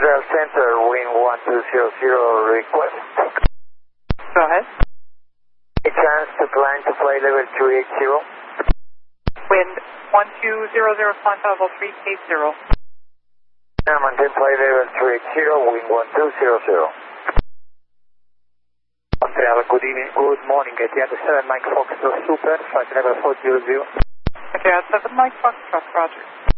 Israel Center, wind 1200 request. Go ahead. A chance to climb to flight level 380. Wind 1200, climb to level 380. Maintain flight level 380, wind 1200. Montreal, good evening, good morning, Etihad 7 Mike Fox Super, flight level 400. Okay, 7 Mike Fox, Roger.